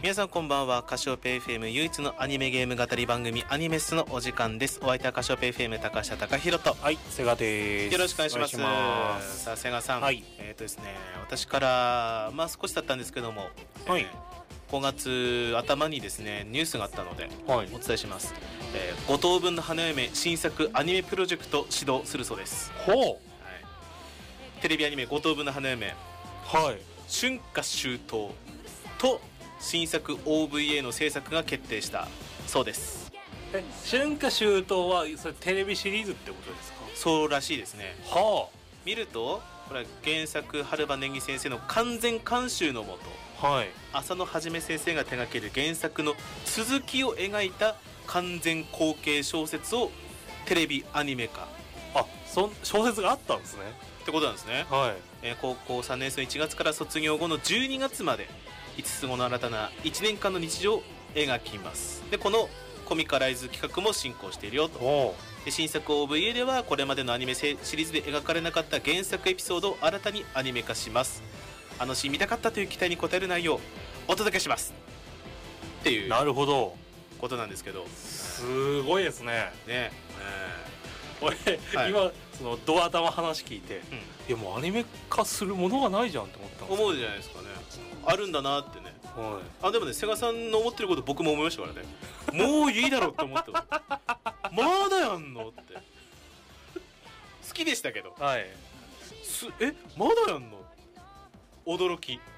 皆さんこんばんは。カシオペイ FM 唯一のアニメゲーム語り番組アニメスのお時間です。お相手はカシオペイ FM 高橋貴弘と、 はい、セガです。 よろしくお願いします。 お願いします。 さあセガさん、 はい、 ですね、私から少し経ったんですけども、 はい、 5月頭にですねニュースがあったので、 はい、 お伝えします。5等分の花嫁新作アニメプロジェクト始動するそうです。 ほう、 はい、テレビアニメ5等分の花嫁、 はい、 春夏秋冬と新作 OVA の制作が決定したそうです。 春夏秋冬はそれテレビシリーズってことですか？ そうらしいですね。 は見るとこれは原作春場ねぎ先生の完全監修のもと、 あ、はい、 浅野はじめ先生が手掛ける原作の続きを描いた完全後継小説をテレビアニメ化小説があったんですね。 ってことなんですね。 はい、 高校3年生の1月から卒業後の12月まで5つ子の新たな1年間の日常を描きます。でこのコミカライズ企画も進行しているよと。で新作 OVA ではこれまでのアニメシリーズで描かれなかった原作エピソードを新たにアニメ化します。あのシーン見たかったという期待に応える内容をお届けしますっていうなるほど、 ことなんですけど、 すごいですね。 ね、 俺、 はい、 今そのドア玉話聞いて、いやもうアニメ化するものがないじゃんって思ったんです。 思うじゃないですかね。あるんだなってね。 はい、 でもね、セガさんの思ってること僕も思いましたからね。もういいだろうって思ったまだやんのって好きでしたけど、 はい、 まだやんの驚き